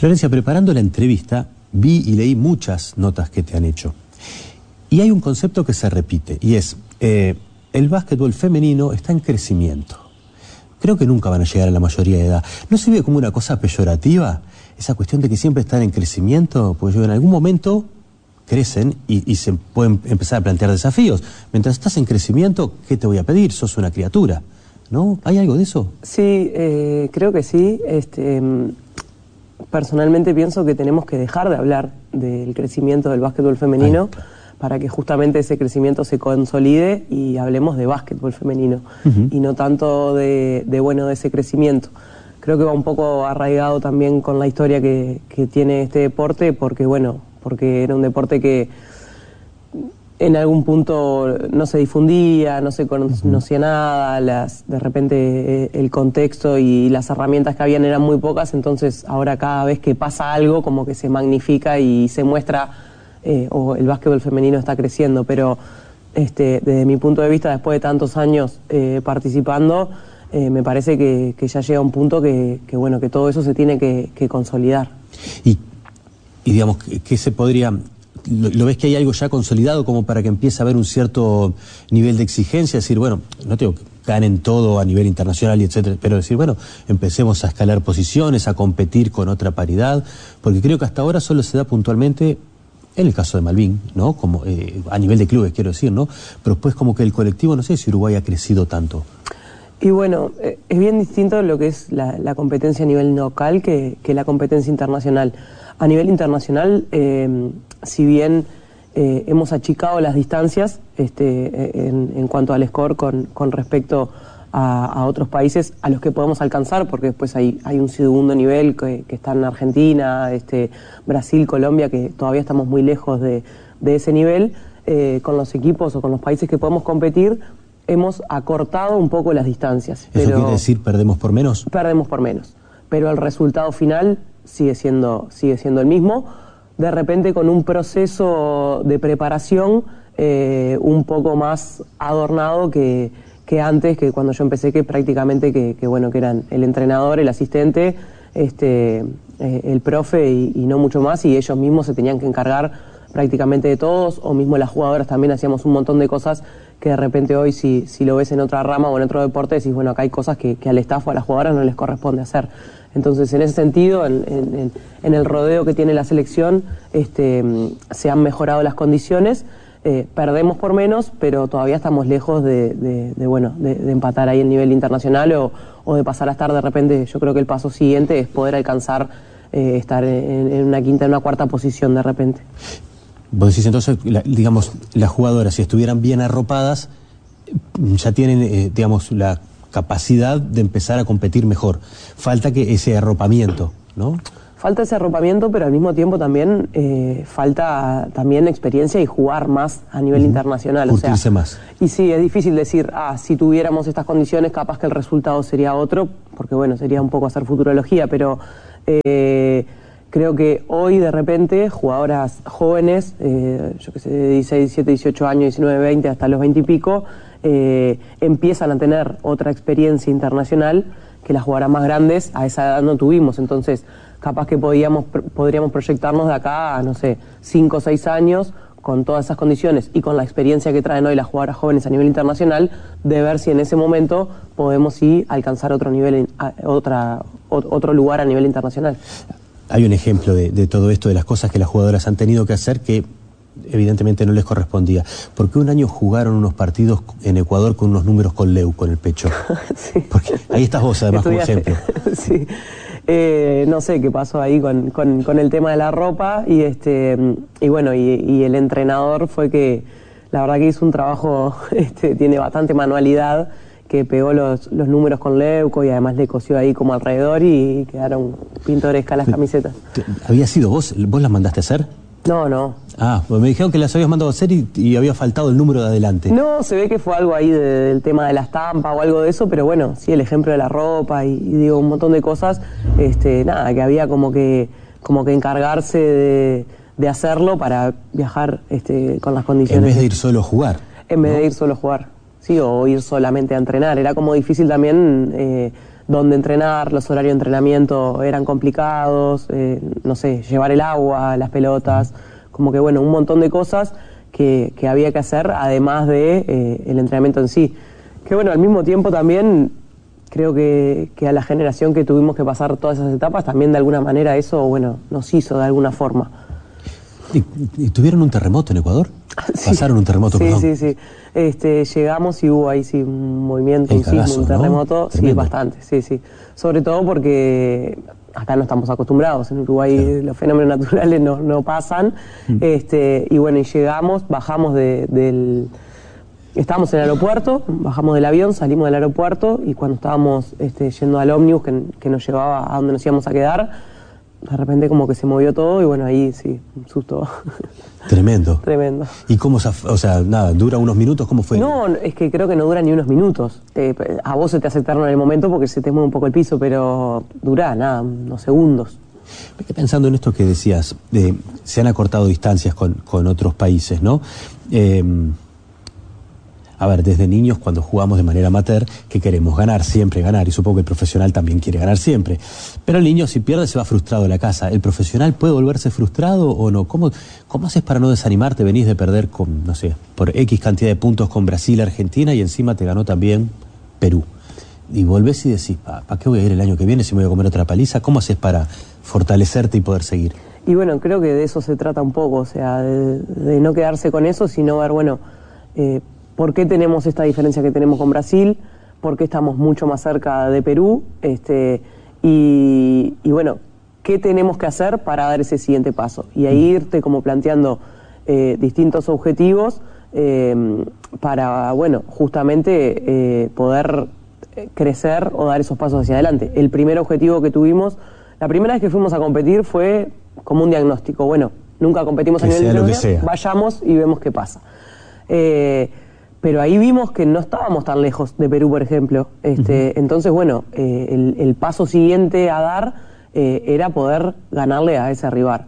Florencia, preparando la entrevista, vi y leí muchas notas que te han hecho. Y hay un concepto que se repite, y es, el básquetbol femenino está en crecimiento. Creo que nunca van a llegar a la mayoría de edad. ¿No se ve como una cosa peyorativa esa cuestión de que siempre están en crecimiento? Pues en algún momento crecen y se pueden empezar a plantear desafíos. Mientras estás en crecimiento, ¿qué te voy a pedir? Sos una criatura, ¿no? ¿Hay algo de eso? Sí, creo que sí. Personalmente pienso que tenemos que dejar de hablar del crecimiento del básquetbol femenino para que justamente ese crecimiento se consolide y hablemos de básquetbol femenino y no tanto de ese crecimiento. Creo que va un poco arraigado también con la historia que tiene este deporte porque era un deporte que en algún punto no se difundía, no se conocía nada, de repente el contexto y las herramientas que habían eran muy pocas, entonces ahora cada vez que pasa algo como que se magnifica y se muestra o el básquetbol femenino está creciendo, pero desde mi punto de vista, después de tantos años participando, me parece que ya llega un punto que todo eso se tiene que consolidar. Y digamos, ¿qué se podría...? ¿Lo ves que hay algo ya consolidado como para que empiece a haber un cierto nivel de exigencia? Es decir, bueno, no tengo que ganen todo a nivel internacional y etcétera, pero decir, bueno, empecemos a escalar posiciones, a competir con otra paridad, porque creo que hasta ahora solo se da puntualmente en el caso de Malvin, ¿no? Como a nivel de clubes, quiero decir, ¿no? Pero después como que el colectivo, no sé si Uruguay ha crecido tanto. Y bueno, es bien distinto lo que es la competencia a nivel local que la competencia internacional. A nivel internacional, si bien hemos achicado las distancias en cuanto al score con respecto a otros países a los que podemos alcanzar, porque después hay un segundo nivel que está en Argentina, Brasil, Colombia, que todavía estamos muy lejos de ese nivel, con los equipos o con los países que podemos competir, hemos acortado un poco las distancias. ¿Eso quiere decir perdemos por menos? Perdemos por menos, pero el resultado final sigue siendo el mismo, de repente con un proceso de preparación un poco más adornado que antes, que cuando yo empecé, que prácticamente que eran el entrenador, el asistente, el profe y no mucho más, y ellos mismos se tenían que encargar prácticamente de todos, o mismo las jugadoras también hacíamos un montón de cosas que de repente hoy si lo ves en otra rama o en otro deporte decís, bueno, acá hay cosas que al staff o a las jugadoras no les corresponde hacer. Entonces, en ese sentido, en el rodeo que tiene la selección, se han mejorado las condiciones, perdemos por menos, pero todavía estamos lejos de empatar ahí el nivel internacional o de pasar a estar de repente. Yo creo que el paso siguiente es poder alcanzar estar en una quinta, en una cuarta posición de repente. Vos decís entonces, digamos, las jugadoras, si estuvieran bien arropadas, ya tienen, digamos, la capacidad de empezar a competir mejor. Falta que ese arropamiento, ¿no? Falta ese arropamiento, pero al mismo tiempo también falta también experiencia y jugar más a nivel internacional. Curtirse más. Y sí, es difícil decir, si tuviéramos estas condiciones, capaz que el resultado sería otro, porque sería un poco hacer futurología, pero creo que hoy de repente jugadoras jóvenes, yo qué sé, de 16, 17, 18 años, 19, 20, hasta los 20 y pico, empiezan a tener otra experiencia internacional que las jugadoras más grandes a esa edad no tuvimos. Entonces, capaz que podríamos proyectarnos de acá a, no sé, 5 o 6 años, con todas esas condiciones y con la experiencia que traen hoy las jugadoras jóvenes a nivel internacional, de ver si en ese momento podemos alcanzar otro nivel, otro lugar a nivel internacional. Hay un ejemplo de todo esto, de las cosas que las jugadoras han tenido que hacer que evidentemente no les correspondía. Porque un año jugaron unos partidos en Ecuador con unos números con Leuco en el pecho. Sí. Porque ahí estás vos además como ejemplo. Sí. No sé qué pasó ahí con el tema de la ropa y el entrenador fue que la verdad que hizo un trabajo, tiene bastante manualidad, que pegó los números con Leuco y además le cosió ahí como alrededor y quedaron pintorescas las camisetas. ¿Había sido vos? ¿Vos las mandaste a hacer? No. Pues me dijeron que las habías mandado a hacer y había faltado el número de adelante. No, se ve que fue algo ahí del tema de la estampa o algo de eso, pero bueno, sí, el ejemplo de la ropa y digo, un montón de cosas, que había como que encargarse de hacerlo para viajar con las condiciones. En vez de ir solo a jugar. En vez de ir solo a jugar, sí, o ir solamente a entrenar. Era como difícil también dónde entrenar, los horarios de entrenamiento eran complicados, no sé, llevar el agua, las pelotas, como que bueno, un montón de cosas que había que hacer, además de el entrenamiento en sí. Que bueno, al mismo tiempo también creo que a la generación que tuvimos que pasar todas esas etapas, también de alguna manera eso, bueno, nos hizo de alguna forma. ¿Y tuvieron un terremoto en Ecuador? Sí. ¿Pasaron un terremoto? Sí, perdón. Sí. Llegamos y hubo ahí sí un movimiento, un sismo, un terremoto, ¿no? Sí, bastante, sí. Sobre todo porque acá no estamos acostumbrados, en Uruguay claro. Los fenómenos naturales no pasan, y bueno, y llegamos, bajamos estábamos en el aeropuerto, bajamos del avión, salimos del aeropuerto y cuando estábamos yendo al ómnibus que nos llevaba a donde nos íbamos a quedar, de repente como que se movió todo y bueno, ahí sí, un susto. Tremendo. Tremendo. ¿Y cómo, o sea, nada, dura unos minutos? ¿Cómo fue? No, es que creo que no dura ni unos minutos. A vos se te hace eterno en el momento porque se te mueve un poco el piso, pero dura, nada, unos segundos. Me quedé pensando en esto que decías, se han acortado distancias con otros países, ¿no? A ver, desde niños cuando jugamos de manera amateur, ¿qué queremos? Ganar, siempre ganar, y supongo que el profesional también quiere ganar siempre. Pero el niño si pierde se va frustrado a la casa. ¿El profesional puede volverse frustrado o no? ¿Cómo haces para no desanimarte? Venís de perder con, no sé, por X cantidad de puntos con Brasil, Argentina y encima te ganó también Perú. Y volvés y decís, ¿para qué voy a ir el año que viene si me voy a comer otra paliza? ¿Cómo haces para fortalecerte y poder seguir? Y bueno, creo que de eso se trata un poco, o sea, de no quedarse con eso, sino ver, bueno, ¿por qué tenemos esta diferencia que tenemos con Brasil? ¿Por qué estamos mucho más cerca de Perú? Y bueno, ¿qué tenemos que hacer para dar ese siguiente paso? Y ahí irte como planteando distintos objetivos para, bueno, justamente poder crecer o dar esos pasos hacia adelante. El primer objetivo que tuvimos, la primera vez que fuimos a competir fue como un diagnóstico. Bueno, nunca competimos a nivel internacional, vayamos y vemos qué pasa. Pero ahí vimos que no estábamos tan lejos de Perú, por ejemplo. Entonces, bueno, el paso siguiente a dar era poder ganarle a ese rival.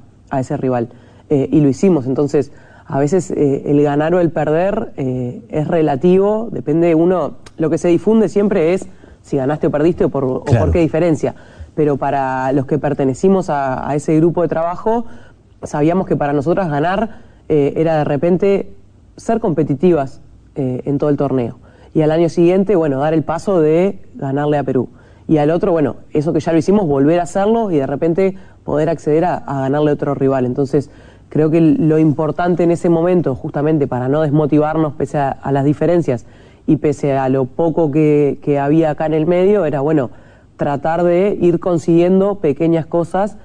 Y lo hicimos. Entonces, a veces el ganar o el perder es relativo, depende de uno. Lo que se difunde siempre es si ganaste o perdiste o por qué diferencia. Pero para los que pertenecimos a ese grupo de trabajo, sabíamos que para nosotras ganar era de repente ser competitivas en todo el torneo. Y al año siguiente, bueno, dar el paso de ganarle a Perú. Y al otro, bueno, eso que ya lo hicimos, volver a hacerlo y de repente poder acceder a ganarle a otro rival. Entonces, creo que lo importante en ese momento, justamente para no desmotivarnos pese a las diferencias y pese a lo poco que había acá en el medio, era, bueno, tratar de ir consiguiendo pequeñas cosas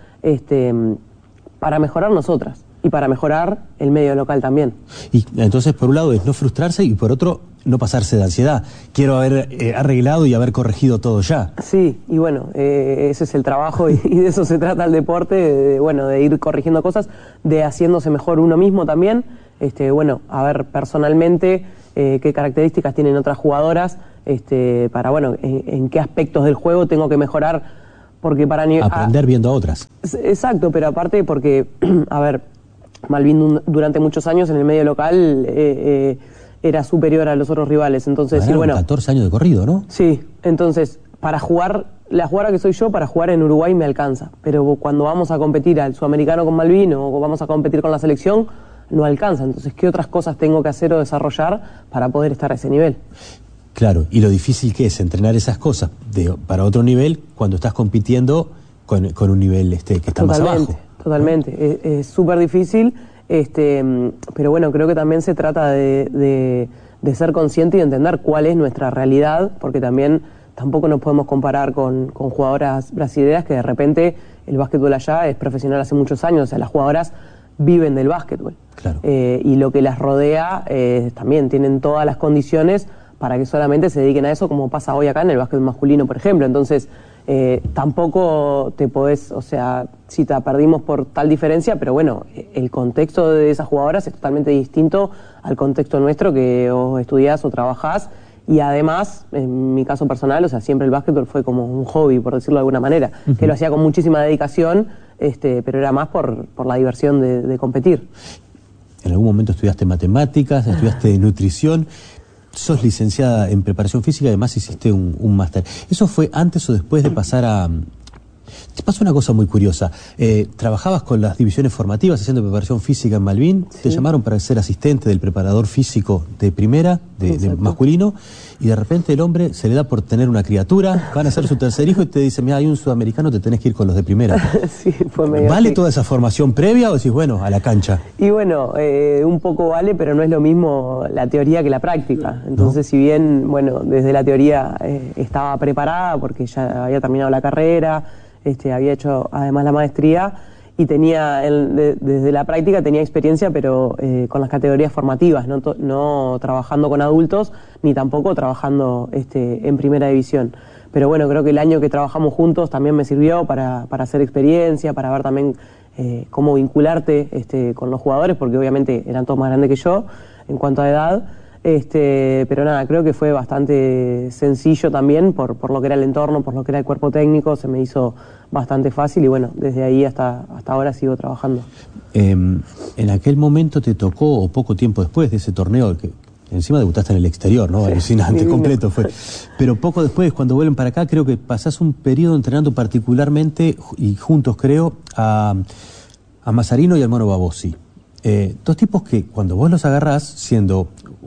para mejorar nosotras. Y para mejorar el medio local también. Y entonces, por un lado, es no frustrarse y por otro, no pasarse de ansiedad. Quiero haber arreglado y haber corregido todo ya. Sí, y bueno, ese es el trabajo y de eso se trata el deporte, de ir corrigiendo cosas, de haciéndose mejor uno mismo también. Bueno, a ver personalmente qué características tienen otras jugadoras, para, bueno, en qué aspectos del juego tengo que mejorar. Porque para aprender viendo a otras. Exacto, pero aparte porque, a ver, Malvin durante muchos años en el medio local era superior a los otros rivales, entonces decir, bueno, 14 años de corrido, ¿no? Sí, entonces para jugar, la jugadora que soy yo, para jugar en Uruguay me alcanza, pero cuando vamos a competir al sudamericano con Malvin o vamos a competir con la selección, no alcanza, entonces ¿qué otras cosas tengo que hacer o desarrollar para poder estar a ese nivel? Claro, y lo difícil que es entrenar esas cosas para otro nivel cuando estás compitiendo con un nivel que está más abajo. Totalmente, es súper difícil, pero bueno, creo que también se trata de ser consciente y de entender cuál es nuestra realidad, porque tampoco nos podemos comparar con jugadoras brasileñas que de repente el básquetbol allá es profesional hace muchos años, o sea, las jugadoras viven del básquetbol. Claro. Y lo que las rodea también tienen todas las condiciones para que solamente se dediquen a eso, como pasa hoy acá en el básquet masculino, por ejemplo. Entonces, tampoco te podés, o sea, si te perdimos por tal diferencia, pero bueno, el contexto de esas jugadoras es totalmente distinto al contexto nuestro que o estudiás o trabajás, y además, en mi caso personal, o sea, siempre el básquetbol fue como un hobby, por decirlo de alguna manera, que lo hacía con muchísima dedicación, pero era más por la diversión de competir. ¿En algún momento estudiaste matemáticas, estudiaste nutrición? sos licenciada en preparación física y además hiciste un máster. ¿Eso fue antes o después de pasar a...? Te pasó una cosa muy curiosa. Trabajabas con las divisiones formativas haciendo preparación física en Malvin. Sí. Te llamaron para ser asistente del preparador físico de primera, de masculino, y de repente el hombre se le da por tener una criatura, van a ser su tercer hijo y te dice, mira, hay un sudamericano, te tenés que ir con los de primera. Sí, fue medio ¿Vale así. toda esa formación previa o decís, bueno, a la cancha? Y bueno, un poco vale, pero no es lo mismo la teoría que la práctica. Entonces, si bien, bueno, desde la teoría estaba preparada porque ya había terminado la carrera, había hecho además la maestría y tenía desde la práctica tenía experiencia, pero con las categorías formativas, no trabajando con adultos ni tampoco trabajando en primera división. Pero bueno, creo que el año que trabajamos juntos también me sirvió para hacer experiencia, para ver también cómo vincularte con los jugadores, porque obviamente eran todos más grandes que yo en cuanto a edad. Pero nada, creo que fue bastante sencillo también por lo que era el entorno, por lo que era el cuerpo técnico, se me hizo bastante fácil y bueno, desde ahí hasta ahora sigo trabajando. En aquel momento te tocó, o poco tiempo después de ese torneo, que encima debutaste en el exterior, ¿no? Sí, alucinante, completo fue. Pero poco después, cuando vuelven para acá, creo que pasás un periodo entrenando particularmente, y juntos creo, a Mazarino y al Mono Babosi. Dos tipos que cuando vos los agarrás, siendo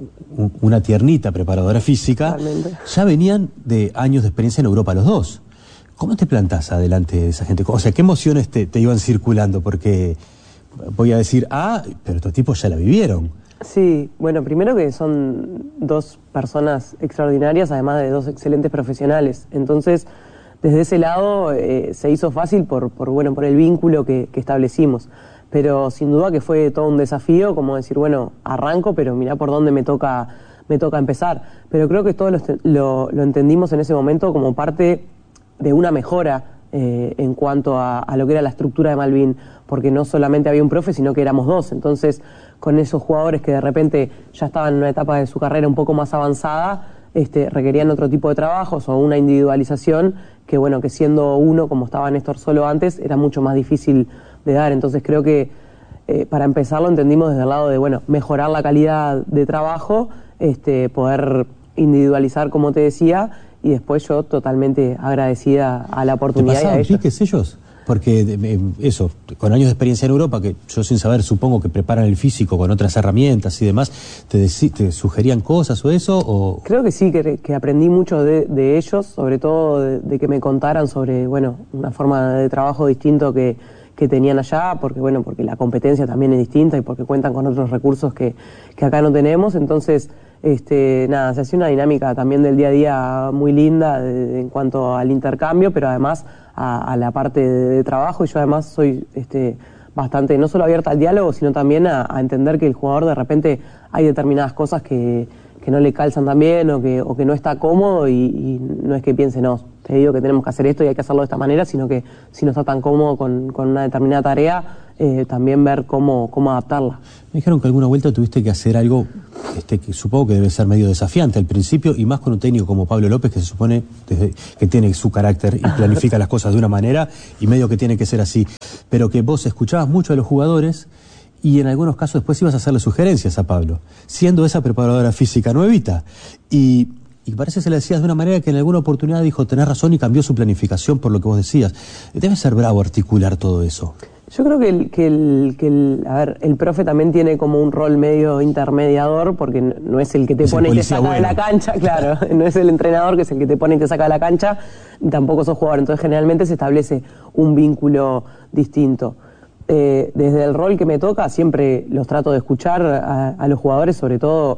una tiernita preparadora física, realmente, ya venían de años de experiencia en Europa los dos. ¿Cómo te plantás adelante de esa gente? O sea, ¿qué emociones te iban circulando? Porque voy a decir, pero estos tipos ya la vivieron. Sí, bueno, primero que son dos personas extraordinarias, además de dos excelentes profesionales. Entonces, desde ese lado se hizo fácil por el vínculo que establecimos. Pero sin duda que fue todo un desafío, como decir, bueno, arranco, pero mirá por dónde me toca empezar. Pero creo que todos lo entendimos en ese momento como parte de una mejora en cuanto a lo que era la estructura de Malvin, porque no solamente había un profe, sino que éramos dos. Entonces, con esos jugadores que de repente ya estaban en una etapa de su carrera un poco más avanzada, requerían otro tipo de trabajos o una individualización que, bueno, que siendo uno, como estaba Néstor solo antes, era mucho más difícil de dar. Entonces creo que para empezar lo entendimos desde el lado de, bueno, mejorar la calidad de trabajo, poder individualizar, como te decía, y después yo totalmente agradecida a la oportunidad. ¿Te pasaban piques ellos? Porque eso, con años de experiencia en Europa, que yo sin saber supongo que preparan el físico con otras herramientas y demás, ¿te sugerían cosas o eso? O... Creo que sí, que aprendí mucho de ellos, sobre todo de que me contaran sobre, bueno, una forma de trabajo distinto que tenían allá, porque la competencia también es distinta y porque cuentan con otros recursos que acá no tenemos. Entonces, nada, se hacía una dinámica también del día a día muy linda en cuanto al intercambio, pero además a la parte de trabajo. Y yo además soy bastante, no solo abierta al diálogo, sino también a entender que el jugador de repente hay determinadas cosas que no le calzan tan bien o que no está cómodo y no es que piense, no, te digo que tenemos que hacer esto y hay que hacerlo de esta manera, sino que si no está tan cómodo con una determinada tarea, también ver cómo adaptarla. Me dijeron que alguna vuelta tuviste que hacer algo que supongo que debe ser medio desafiante al principio, y más con un técnico como Pablo López, que se supone que tiene su carácter y planifica las cosas de una manera y medio que tiene que ser así, pero que vos escuchabas mucho a los jugadores y en algunos casos después ibas a hacerle sugerencias a Pablo, siendo esa preparadora física nuevita. Y parece que se le decías de una manera que en alguna oportunidad dijo, tenés razón, y cambió su planificación por lo que vos decías. Debe ser bravo articular todo eso. Yo creo que el profe también tiene como un rol medio intermediador, porque no es el que te pone y te saca de la cancha, claro, no es el entrenador que es el que te pone y te saca de la cancha, y tampoco sos jugador. Entonces generalmente se establece un vínculo distinto. Desde el rol que me toca siempre los trato de escuchar a los jugadores, sobre todo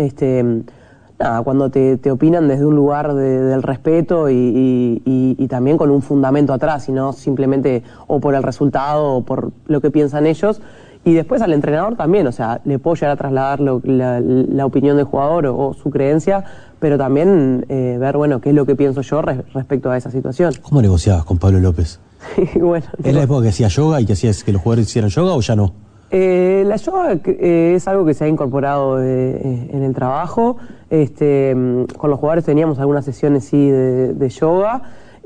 cuando te opinan desde un lugar del respeto y también con un fundamento atrás, y no simplemente o por el resultado o por lo que piensan ellos. Y después al entrenador también, o sea, le puedo llegar a trasladar la opinión del jugador o su creencia, pero también ver, bueno, qué es lo que pienso yo respecto a esa situación. ¿Cómo negociabas con Pablo López? Bueno, ¿Es la época que hacía yoga y que hacías que los jugadores hicieran yoga o ya no? La yoga es algo que se ha incorporado en el trabajo. Con los jugadores teníamos algunas sesiones sí de yoga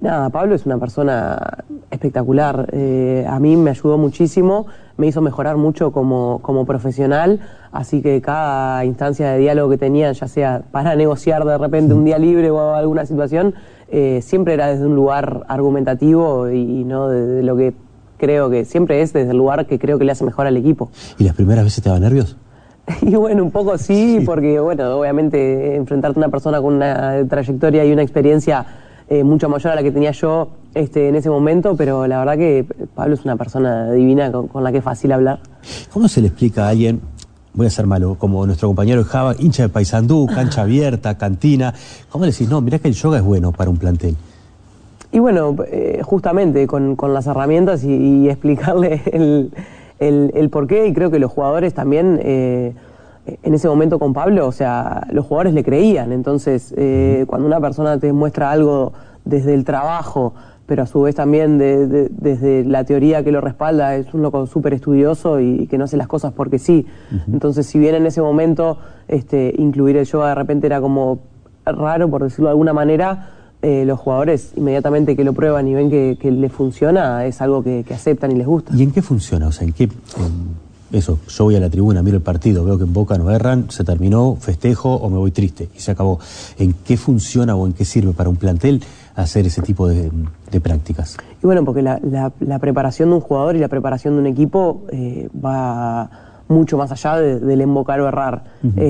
Nada, Pablo es una persona espectacular. A mí me ayudó muchísimo, me hizo mejorar mucho como profesional, así que cada instancia de diálogo que tenían, ya sea para negociar de repente un día libre o alguna situación, siempre era desde un lugar argumentativo y no de lo que creo que siempre es desde el lugar que creo que le hace mejor al equipo. ¿Y las primeras veces te daba nervios? Y bueno, un poco sí, porque bueno, obviamente enfrentarte a una persona con una trayectoria y una experiencia mucho mayor a la que tenía yo en ese momento, pero la verdad que Pablo es una persona divina con la que es fácil hablar. ¿Cómo se le explica a alguien, voy a ser malo, como nuestro compañero Java, hincha de Paysandú, cancha abierta, cantina, cómo le decís, no, mirá que el yoga es bueno para un plantel? Y bueno, justamente con las herramientas y explicarle el porqué, y creo que los jugadores también, en ese momento con Pablo, o sea, los jugadores le creían. Entonces, cuando una persona te muestra algo desde el trabajo, pero a su vez también desde la teoría que lo respalda, es un loco súper estudioso y que no hace las cosas porque sí. Entonces, si bien en ese momento incluir el yoga de repente era como raro, por decirlo de alguna manera, los jugadores inmediatamente que lo prueban y ven que les funciona, es algo que aceptan y les gusta. ¿Y en qué funciona? O sea, ¿en qué...? Eso, yo voy a la tribuna, miro el partido, veo que en Boca no erran, se terminó, festejo o me voy triste y se acabó. ¿En qué funciona o en qué sirve para un plantel hacer ese tipo de prácticas? Y bueno, porque la preparación de un jugador y la preparación de un equipo va mucho más allá del embocar o errar.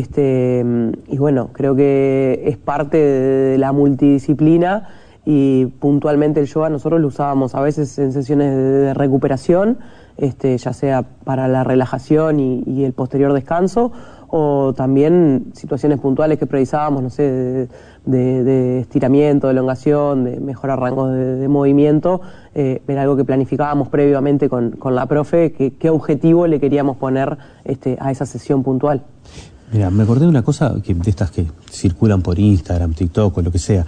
Y bueno, creo que es parte de la multidisciplina y puntualmente el yoga nosotros lo usábamos a veces en sesiones de recuperación, ya sea para la relajación y el posterior descanso, o también situaciones puntuales que precisábamos, no sé, de estiramiento, de elongación, de mejorar rangos de movimiento, era algo que planificábamos previamente con la profe, qué objetivo le queríamos poner a esa sesión puntual. Mira, me acordé de una cosa de estas que circulan por Instagram, TikTok o lo que sea,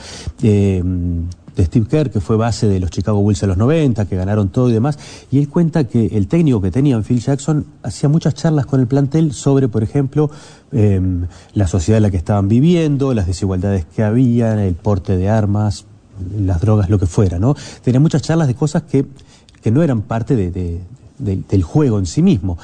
de Steve Kerr, que fue base de los Chicago Bulls en los 90, que ganaron todo y demás, y él cuenta que el técnico que tenían, Phil Jackson, hacía muchas charlas con el plantel sobre, por ejemplo, la sociedad en la que estaban viviendo, las desigualdades que había, el porte de armas, las drogas, lo que fuera, ¿no? Tenía muchas charlas de cosas que no eran parte del juego en sí mismo.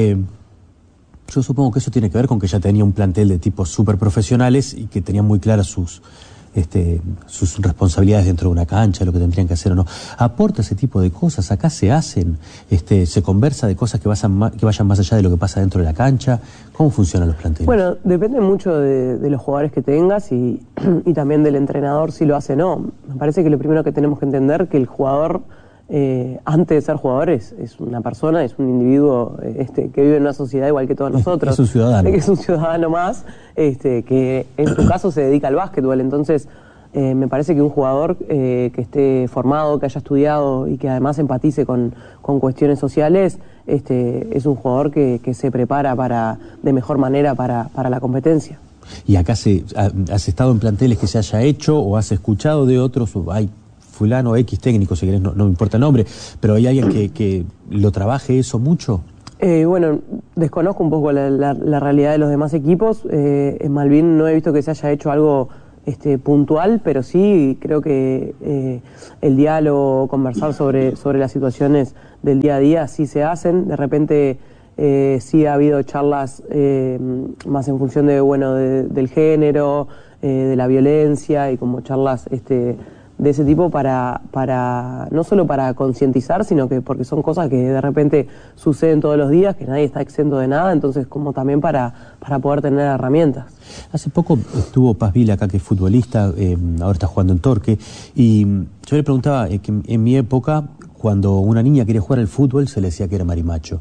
Yo supongo que eso tiene que ver con que ya tenía un plantel de tipos súper profesionales y que tenían muy claras sus responsabilidades dentro de una cancha, lo que tendrían que hacer o no. ¿Aporta ese tipo de cosas? ¿Acá se hacen? ¿Se conversa de cosas que vayan más allá de lo que pasa dentro de la cancha? ¿Cómo funcionan los planteles? Bueno, depende mucho de los jugadores que tengas y también del entrenador si lo hace o no. Me parece que lo primero que tenemos que entender que el jugador, antes de ser jugador, es una persona, es un individuo que vive en una sociedad igual que todos nosotros. Es un ciudadano. Es un ciudadano más, que en su caso se dedica al básquetbol. Entonces, me parece que un jugador que esté formado, que haya estudiado y que además empatice con cuestiones sociales, es un jugador que se prepara de mejor manera para la competencia. ¿Y acá has estado en planteles que se haya hecho o has escuchado de otros? Hay fulano X técnico, si querés, no me importa el nombre, pero ¿hay alguien que lo trabaje eso mucho? Bueno, desconozco un poco la realidad de los demás equipos. En Malvin no he visto que se haya hecho algo puntual, pero sí creo que el diálogo, conversar sobre las situaciones del día a día sí se hacen. De repente sí ha habido charlas más en función del género, de la violencia y como charlas de ese tipo para no solo para concientizar, sino que porque son cosas que de repente suceden todos los días, que nadie está exento de nada, entonces como también para poder tener herramientas. Hace poco estuvo Paz Vila acá, que es futbolista, ahora está jugando en Torque, y yo le preguntaba que en mi época, cuando una niña quería jugar al fútbol, se le decía que era marimacho.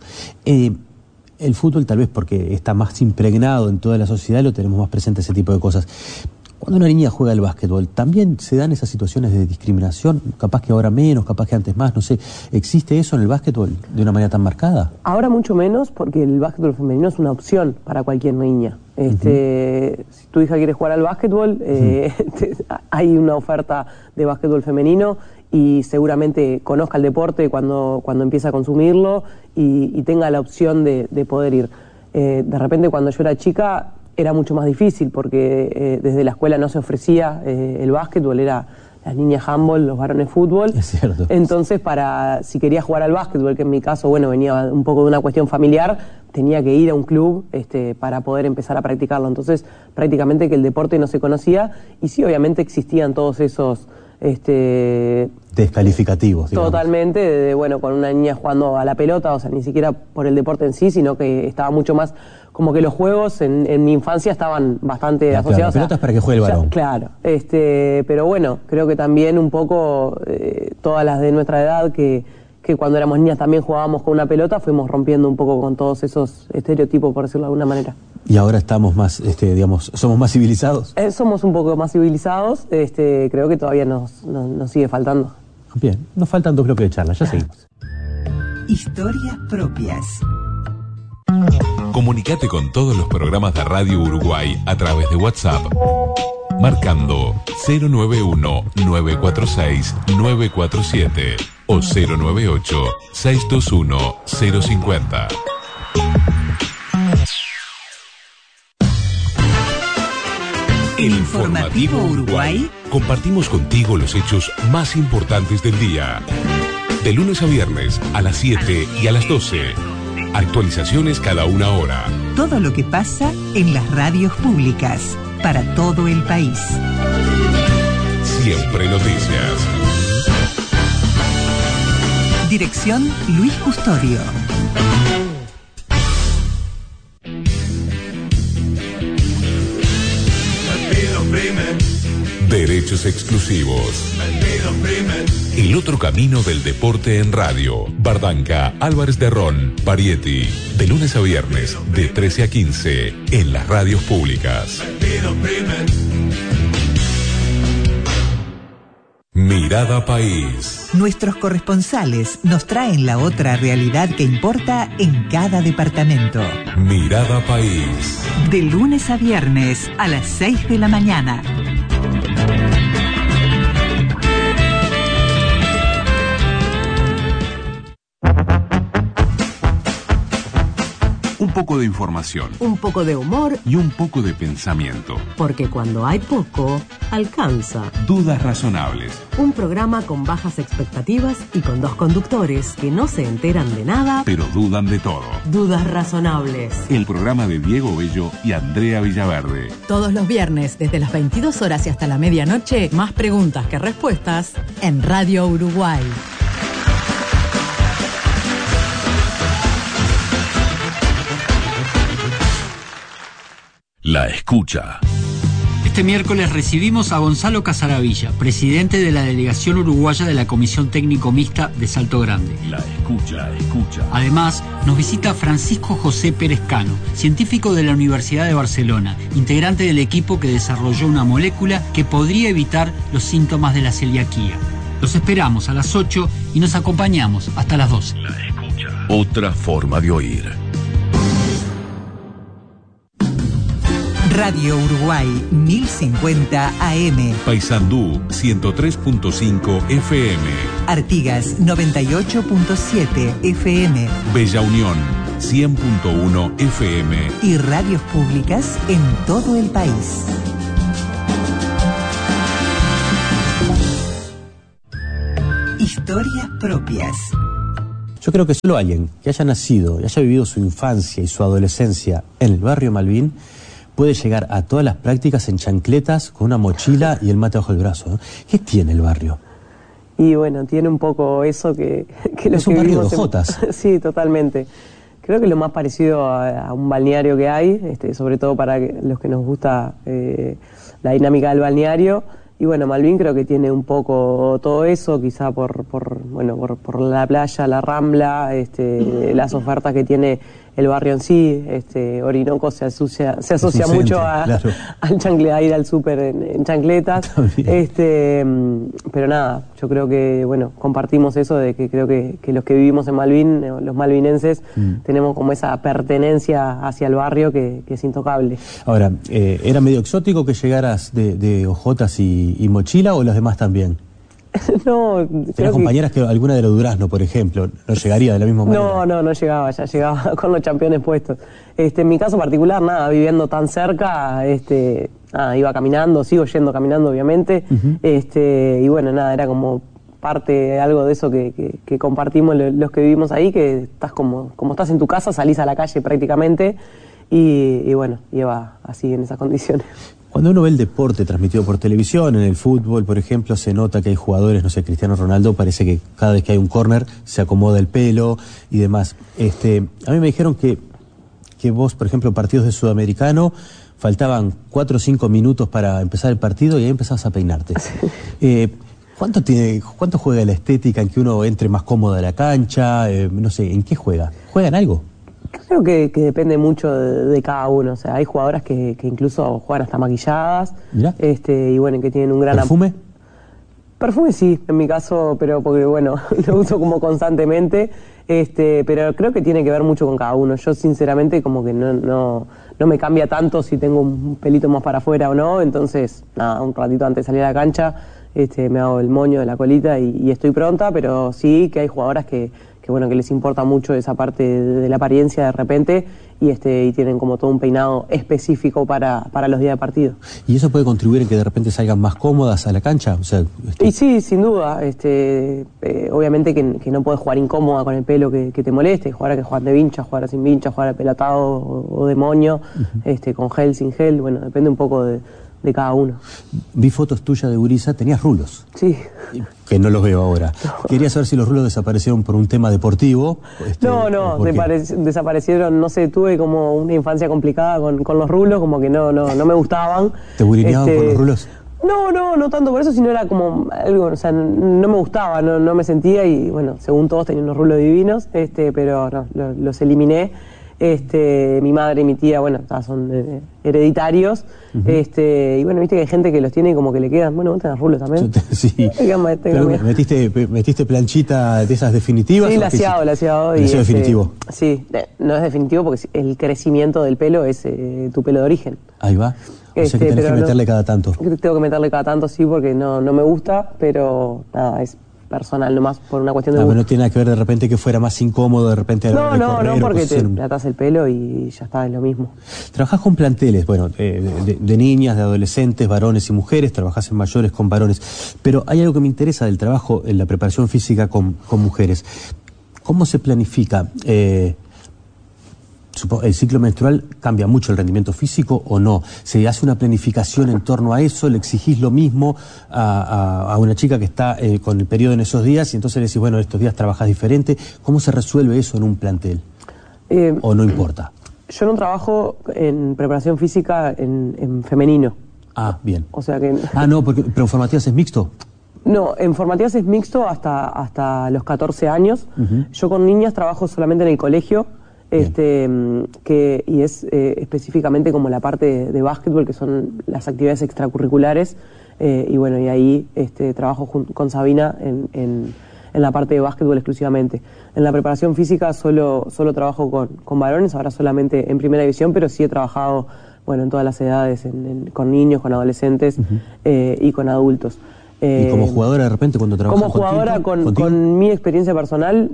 El fútbol, tal vez porque está más impregnado en toda la sociedad, lo tenemos más presente, ese tipo de cosas. Cuando una niña juega al básquetbol, ¿también se dan esas situaciones de discriminación? Capaz que ahora menos, capaz que antes más, no sé. ¿Existe eso en el básquetbol de una manera tan marcada? Ahora mucho menos, porque el básquetbol femenino es una opción para cualquier niña. Si tu hija quiere jugar al básquetbol, hay una oferta de básquetbol femenino y seguramente conozca el deporte cuando empieza a consumirlo y tenga la opción de poder ir. De repente, cuando yo era chica, era mucho más difícil porque desde la escuela no se ofrecía el básquetbol, era las niñas handball, los varones fútbol. Es cierto. Entonces, si quería jugar al básquetbol, que en mi caso, bueno, venía un poco de una cuestión familiar, tenía que ir a un club para poder empezar a practicarlo. Entonces, prácticamente que el deporte no se conocía, y sí, obviamente existían todos esos descalificativos, digamos. Totalmente, con una niña jugando a la pelota, o sea, ni siquiera por el deporte en sí, sino que estaba mucho más, como que los juegos en mi infancia estaban bastante asociados. Claro, la pelota es para que juegue el varón. Claro, pero bueno, creo que también un poco todas las de nuestra edad que cuando éramos niñas también jugábamos con una pelota, fuimos rompiendo un poco con todos esos estereotipos, por decirlo de alguna manera. Y ahora estamos más, somos más civilizados. Somos un poco más civilizados, creo que todavía nos sigue faltando. Bien, nos faltan 2 bloques de charla, ya seguimos. Historias propias. Comunicate con todos los programas de Radio Uruguay a través de WhatsApp, marcando 091-946-947 o 098-621-050. El Informativo Uruguay. Compartimos contigo los hechos más importantes del día. De lunes a viernes a las 7 y a las 12. Actualizaciones cada una hora. Todo lo que pasa en las radios públicas para todo el país. Siempre noticias. Dirección Luis Custodio. Derechos exclusivos. El otro camino del deporte en radio. Bardanca, Álvarez de Ron, Parietti. De lunes a viernes, de 13 a 15, en las radios públicas. Mirada País. Nuestros corresponsales nos traen la otra realidad que importa en cada departamento. Mirada País. De lunes a viernes a las 6 de la mañana. Un poco de información. Un poco de humor. Y un poco de pensamiento. Porque cuando hay poco, alcanza. Dudas razonables. Un programa con bajas expectativas y con 2 conductores que no se enteran de nada, pero dudan de todo. Dudas razonables. El programa de Diego Bello y Andrea Villaverde. Todos los viernes, desde las 22 horas y hasta la medianoche, más preguntas que respuestas en Radio Uruguay. La escucha. Este miércoles recibimos a Gonzalo Casaravilla, presidente de la delegación uruguaya de la Comisión Técnico Mixta de Salto Grande. La escucha. Además, nos visita Francisco José Pérez Cano, científico de la Universidad de Barcelona, integrante del equipo que desarrolló una molécula que podría evitar los síntomas de la celiaquía. Los esperamos a las 8 y nos acompañamos hasta las 12. La escucha. Otra forma de oír. Radio Uruguay 1050 AM. Paysandú 103.5 FM. Artigas 98.7 FM. Bella Unión 100.1 FM. Y radios públicas en todo el país. Historias propias. Yo creo que solo alguien que haya nacido y haya vivido su infancia y su adolescencia en el barrio Malvin puede llegar a todas las prácticas en chancletas, con una mochila y el mate bajo el brazo, ¿no? ¿Qué tiene el barrio? Y bueno, tiene un poco eso que es un barrio de ojotas. Sí, totalmente. Creo que lo más parecido a un balneario que hay, sobre todo para los que nos gusta la dinámica del balneario. Y bueno, Malvin creo que tiene un poco todo eso, quizá por la playa, la Rambla, las ofertas que tiene el barrio en sí. Orinoco se asocia mucho claro, a ir al súper en chancletas. Pero nada, yo creo que compartimos eso de que creo que los que vivimos en Malvin, los malvinenses, tenemos como esa pertenencia hacia el barrio que es intocable. Ahora, ¿era medio exótico que llegaras de ojotas y mochila, o los demás también? No, Tenés compañeras que alguna de los Durazno, por ejemplo, no llegaría de la misma manera. No llegaba, ya llegaba con los campeones puestos. En mi caso particular, nada, viviendo tan cerca, iba caminando, sigo yendo caminando, obviamente. Y bueno, nada, era como parte, algo de eso que compartimos los que vivimos ahí, que estás como estás en tu casa, salís a la calle prácticamente, y bueno, iba así en esas condiciones. Cuando uno ve el deporte transmitido por televisión, en el fútbol, por ejemplo, se nota que hay jugadores, no sé, Cristiano Ronaldo, parece que cada vez que hay un córner se acomoda el pelo y demás. A mí me dijeron que vos, por ejemplo, partidos de Sudamericano, faltaban 4 o 5 minutos para empezar el partido y ahí empezabas a peinarte. ¿Cuánto juega la estética en que uno entre más cómodo a la cancha? No sé, ¿en qué juega? ¿Juegan algo? Creo que depende mucho de cada uno. O sea, hay jugadoras que incluso juegan hasta maquilladas. Mirá. Y bueno, que tienen un gran... ¿Perfume? Perfume sí, en mi caso, pero porque bueno, lo uso como constantemente. Pero creo que tiene que ver mucho con cada uno. Yo sinceramente como que no me cambia tanto si tengo un pelito más para afuera o no. Entonces, nada, un ratito antes de salir a la cancha, me hago el moño de la colita y estoy pronta. Pero sí que hay jugadoras que les importa mucho esa parte de la apariencia de repente y tienen como todo un peinado específico para los días de partido. ¿Y eso puede contribuir en que de repente salgan más cómodas a la cancha? O sea, Y sí, sin duda. Obviamente que no puedes jugar incómoda con el pelo que te moleste, jugar que jugar de vincha, jugar sin vincha, jugar pelotado o de moño, con gel, sin gel, bueno, depende un poco de cada uno. Vi fotos tuyas de gurisa, tenías rulos. Sí. Que no los veo ahora. No. Quería saber si los rulos desaparecieron por un tema deportivo. No, desaparecieron, no sé, tuve como una infancia complicada con los rulos, como que no me gustaban. ¿Te burineaban por los rulos? No tanto por eso, sino era como algo, o sea, no me gustaba, no me sentía y bueno, según todos tenían unos rulos divinos, pero no, los eliminé. Mi madre y mi tía, bueno, son hereditarios, y bueno, viste que hay gente que los tiene y como que le quedan, bueno, vos tenés rulos también. Sí. Pero ¿metiste planchita de esas definitivas? Sí, laseado. Definitivo. Sí, no es definitivo porque el crecimiento del pelo es tu pelo de origen. Ahí va. O sea que tenés que meterle cada tanto. Tengo que meterle cada tanto, sí, porque no me gusta, pero nada, es personal nomás por una cuestión de gusto. No tiene nada que ver de repente que fuera más incómodo de repente no, porque te atás el pelo y ya está, es lo mismo. Trabajás con planteles, bueno, de niñas, de adolescentes, varones y mujeres, trabajás en mayores con varones, pero hay algo que me interesa del trabajo en la preparación física con mujeres. ¿Cómo se planifica? ¿El ciclo menstrual cambia mucho el rendimiento físico o no? ¿Se hace una planificación en torno a eso? ¿Le exigís lo mismo a una chica que está con el periodo en esos días y entonces le decís, bueno, estos días trabajás diferente? ¿Cómo se resuelve eso en un plantel? ¿O no importa? Yo no trabajo en preparación física en femenino. Ah, bien. O sea que... no, pero ¿en formativas es mixto? No, en formativas es mixto hasta los 14 años. Yo con niñas trabajo solamente en el colegio. Y es específicamente como la parte de básquetbol, que son las actividades extracurriculares, y bueno, y ahí trabajo con Sabina en la parte de básquetbol exclusivamente. En la preparación física solo trabajo con varones, ahora solamente en primera división, pero sí he trabajado, bueno, en todas las edades, con niños, con adolescentes y con adultos. ¿Y como jugadora de repente cuando trabajas como jugadora con mi experiencia personal,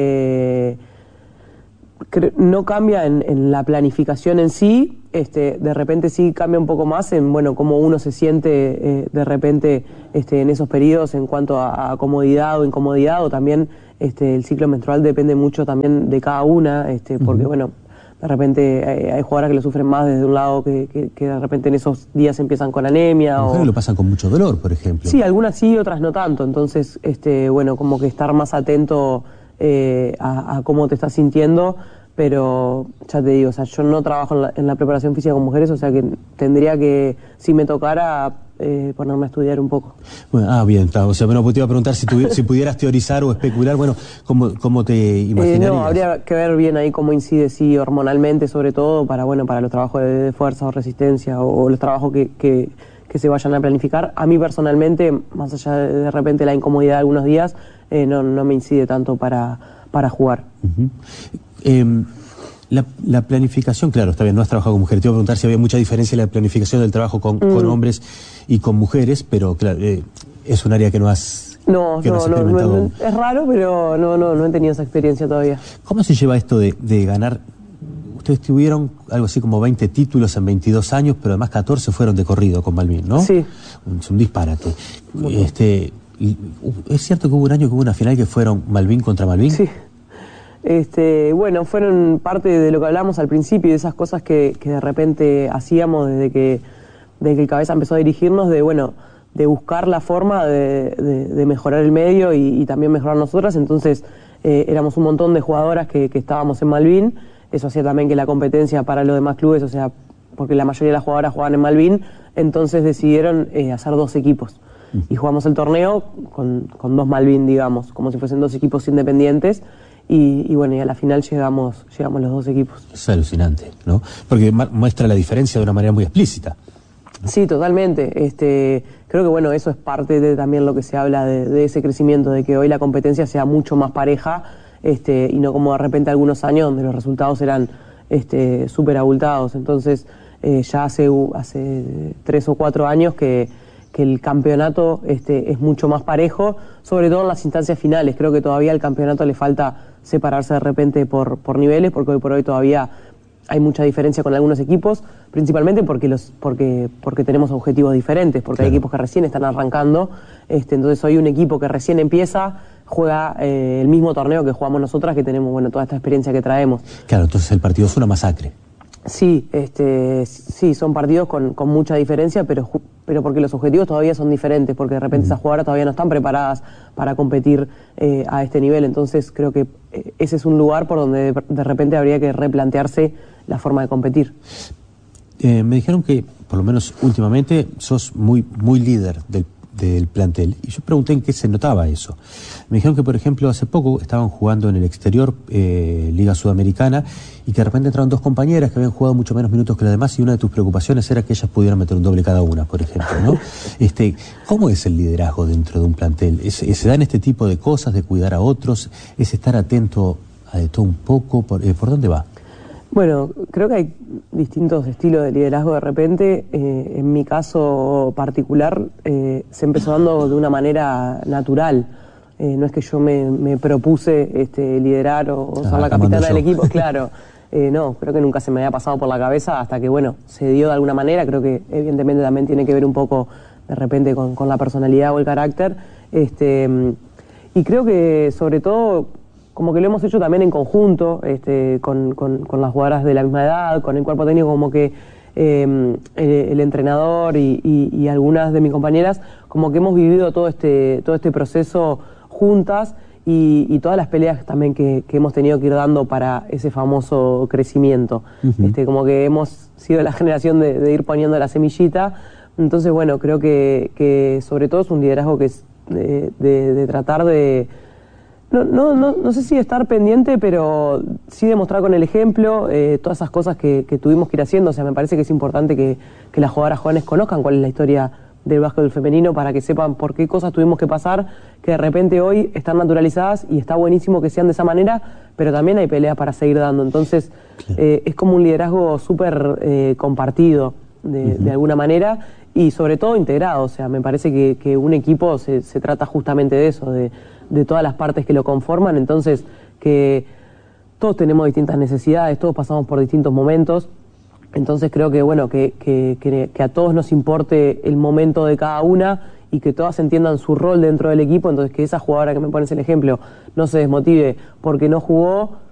no cambia en la planificación en sí, de repente sí cambia un poco más en, bueno, cómo uno se siente de repente en esos periodos en cuanto a comodidad o incomodidad, o también el ciclo menstrual depende mucho también de cada una, porque bueno, de repente hay jugadoras que lo sufren más desde un lado que de repente en esos días empiezan con anemia. Mujeres lo pasan con mucho dolor, por ejemplo. Sí, algunas sí, otras no tanto, entonces bueno, como que estar más atento a cómo te estás sintiendo, pero ya te digo, o sea, yo no trabajo en la preparación física con mujeres, o sea que tendría que, si me tocara, ponerme a estudiar un poco. Bueno, bien, está. O sea, bueno, te iba a preguntar si pudieras teorizar o especular, bueno, ¿cómo te imaginarías? No, habría que ver bien ahí cómo incide, sí, hormonalmente sobre todo, para los trabajos de fuerza o resistencia, o los trabajos que se vayan a planificar. A mí personalmente, más allá de repente la incomodidad de algunos días, no me incide tanto para jugar. La planificación, claro, está bien, no has trabajado con mujeres. Te iba a preguntar si había mucha diferencia en la planificación del trabajo con hombres y con mujeres, pero claro, es un área que no has No, que has experimentado. no, es raro, pero no he tenido esa experiencia todavía. ¿Cómo se lleva esto de ganar? Ustedes tuvieron algo así como 20 títulos en 22 años, pero además 14 fueron de corrido con Malvin, ¿no? Sí. Es un disparate. ¿Es cierto que hubo un año que hubo una final que fueron Malvin contra Malvin? Sí. Bueno, fueron parte de lo que hablamos al principio, de esas cosas que de repente hacíamos desde que el Cabeza empezó a dirigirnos, de buscar la forma de mejorar el medio y también mejorar nosotras. Entonces éramos un montón de jugadoras que estábamos en Malvin. Eso hacía también que la competencia para los demás clubes, o sea, porque la mayoría de las jugadoras jugaban en Malvin, entonces decidieron hacer 2 equipos. Y jugamos el torneo con 2 Malvin, digamos, como si fuesen 2 equipos independientes. Y a la final llegamos los 2 equipos. Es alucinante, ¿no? Porque muestra la diferencia de una manera muy explícita. Sí, totalmente. Creo que eso es parte de también lo que se habla de ese crecimiento, de que hoy la competencia sea mucho más pareja, y no como de repente algunos años donde los resultados eran súper abultados. Entonces ya hace 3 o 4 años que el campeonato es mucho más parejo, sobre todo en las instancias finales. Creo que todavía al campeonato le falta separarse de repente por niveles, porque hoy por hoy todavía hay mucha diferencia con algunos equipos, principalmente porque tenemos objetivos diferentes, porque claro, hay equipos que recién están arrancando. Entonces hoy un equipo que recién empieza juega el mismo torneo que jugamos nosotras, que tenemos toda esta experiencia que traemos. Claro, entonces el partido es una masacre. Sí, sí, son partidos con mucha diferencia, pero porque los objetivos todavía son diferentes, porque de repente esas jugadoras todavía no están preparadas para competir a este nivel. Entonces creo que ese es un lugar por donde de repente habría que replantearse la forma de competir. Me dijeron que, por lo menos últimamente, sos muy líder del plantel. Y yo pregunté en qué se notaba eso. Me dijeron que, por ejemplo, hace poco estaban jugando en el exterior, Liga Sudamericana, y que de repente entraron 2 compañeras que habían jugado mucho menos minutos que las demás, y una de tus preocupaciones era que ellas pudieran meter un doble cada una, por ejemplo, ¿no? ¿Cómo es el liderazgo dentro de un plantel? ¿Se dan este tipo de cosas, de cuidar a otros? ¿Es estar atento a de todo un poco? ¿Por dónde va? Bueno, creo que hay distintos estilos de liderazgo de repente. En mi caso particular se empezó dando de una manera natural. No es que yo me propuse liderar o ser la capitana del equipo, claro. No, creo que nunca se me había pasado por la cabeza hasta que, se dio de alguna manera. Creo que evidentemente también tiene que ver un poco de repente con la personalidad o el carácter. Y creo que sobre todo como que lo hemos hecho también en conjunto, con las jugadoras de la misma edad, con el cuerpo técnico, como que el entrenador y algunas de mis compañeras, como que hemos vivido todo este proceso juntas y todas las peleas también que hemos tenido que ir dando para ese famoso crecimiento. Como que hemos sido la generación de ir poniendo la semillita. Entonces, creo que sobre todo es un liderazgo que es de tratar de... No sé si estar pendiente, pero sí demostrar con el ejemplo todas esas cosas que tuvimos que ir haciendo. O sea, me parece que es importante que las jugadoras jóvenes conozcan cuál es la historia del básquetbol femenino para que sepan por qué cosas tuvimos que pasar, que de repente hoy están naturalizadas y está buenísimo que sean de esa manera, pero también hay peleas para seguir dando. Entonces, claro, es como un liderazgo súper compartido de alguna manera y sobre todo integrado. O sea, me parece que un equipo se trata justamente de eso, de todas las partes que lo conforman. Entonces, que todos tenemos distintas necesidades, todos pasamos por distintos momentos. Entonces creo que a todos nos importe el momento de cada una y que todas entiendan su rol dentro del equipo. Entonces que esa jugadora que me pones el ejemplo no se desmotive porque no jugó,